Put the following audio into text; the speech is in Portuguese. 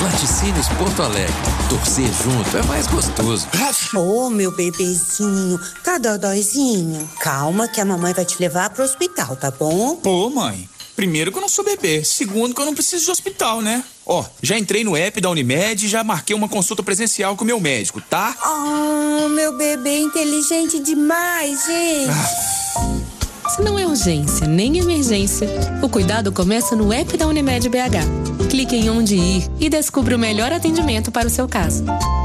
Laticínios Porto Alegre. Torcer junto é mais gostoso. Ô, meu bebezinho, tá dodóizinho? Calma que a mamãe vai te levar pro hospital, tá bom? Pô, mãe, primeiro que eu não sou bebê, segundo que eu não preciso de hospital, né? Ó, já entrei no app da Unimed e já marquei uma consulta presencial com o meu médico, tá? Oh, meu bebê inteligente demais, gente. Se não é urgência nem emergência, o cuidado começa no app da Unimed BH. Clique em onde ir e descubra o melhor atendimento para o seu caso.